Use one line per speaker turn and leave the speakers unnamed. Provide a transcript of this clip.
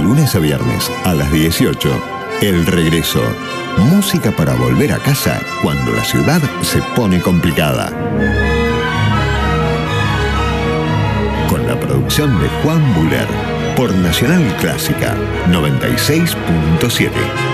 lunes a viernes a las 18, El Regreso. Música para volver a casa cuando la ciudad se pone complicada. Con la producción de Juan Buller por Nacional Clásica 96.7.